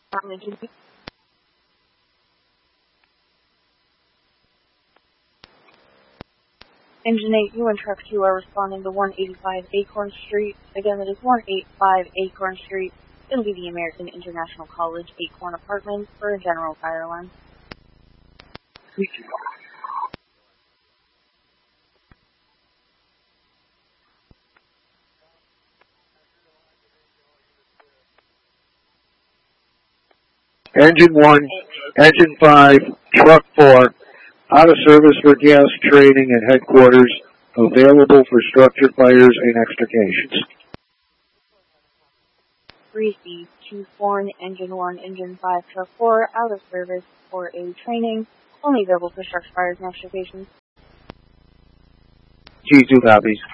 Engine 8, you and Truck 2 are responding to 185 Acorn Street. Again, that is 185 Acorn Street. It'll be the American International College Acorn Apartment for a general fire alarm. Engine 1, Engine 5, Truck 4, out of service for gas training at headquarters, available for structure fires and extrications. Receive 2-4, Engine 1, Engine 5, Truck 4, out of service for a training, only available for structure fires and extrications. G2 copies.